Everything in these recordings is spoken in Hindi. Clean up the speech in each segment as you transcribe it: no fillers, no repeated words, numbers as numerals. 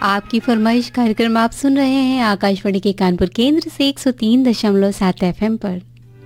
आपकी फरमाइश कार्यक्रम आप सुन रहे हैं आकाशवाणी के कानपुर केंद्र से 103.7 एफएम पर।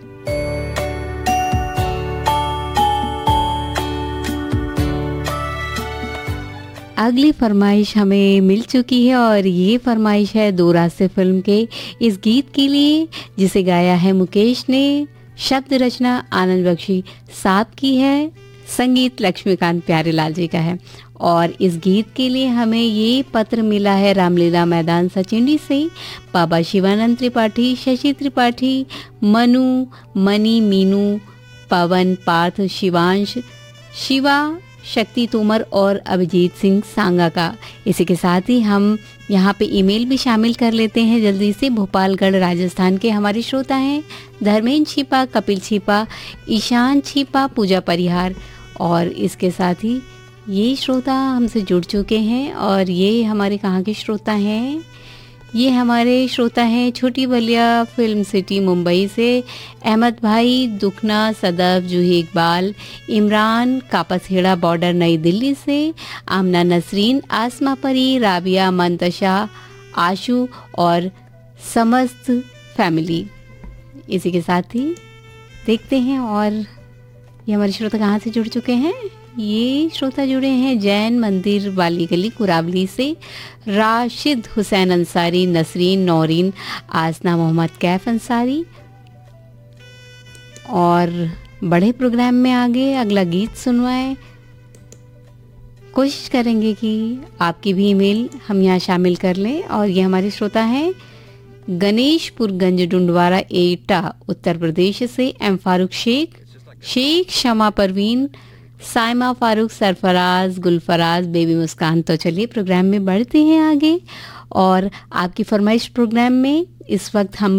अगली फरमाइश हमें मिल चुकी है और ये फरमाइश है दो रास्ते फिल्म के इस गीत के लिए, जिसे गाया है मुकेश ने। शब्द रचना आनंद बख्शी साहब की है, संगीत लक्ष्मीकांत प्यारेलाल जी का है। और इस गीत के लिए हमें ये पत्र मिला है रामलीला मैदान सचिंडी से। बाबा शिवानंद त्रिपाठी, शशि त्रिपाठी, मनु, मनी, मीनू, पवन, पार्थ, शिवांश, शिवा, शक्ति तोमर और अभिजीत सिंह सांगा का। इसी के साथ ही हम यहाँ पे ईमेल भी शामिल कर लेते हैं जल्दी से। भोपालगढ़ राजस्थान के हमारे श्रोता हैं धर्मेंद्र छिपा, कपिल छिपा, ईशान छिपा, पूजा परिहार। और इसके साथ ही ये श्रोता हमसे जुड़ चुके हैं और ये हमारे कहाँ के श्रोता हैं? ये हमारे श्रोता हैं छोटी बलिया फिल्म सिटी मुंबई से अहमद भाई, दुखना, सदफ, जूही इकबाल, इमरान, कापसहेड़ा बॉर्डर नई दिल्ली से, आमना नसरीन, आसमा परी, राबिया, मंतशा, आशु और समस्त फैमिली। इसी के साथ ही देखते हैं और ये हमारे श्रोता कहाँ से जुड़ चुके हैं। ये श्रोता जुड़े हैं जैन मंदिर वाली गली कुरावली से, राशिद हुसैन अंसारी, नसरीन, नौरीन, आसना, मोहम्मद कैफ अंसारी। और बड़े प्रोग्राम में आगे अगला गीत सुनवाएं। कोशिश करेंगे कि आपकी भी ईमेल हम यहाँ शामिल कर लें। और ये हमारे श्रोता हैं गणेशपुर गंज डुंडवारा एटा उत्तर प्रदेश से एम फारूक शेख, शेख शमा परवीन, साइमा फारूक, सरफराज, गुलफराज, बेबी मुस्कान। तो चलिए प्रोग्राम में बढ़ते हैं आगे और आपकी फरमाइश प्रोग्राम में इस वक्त हम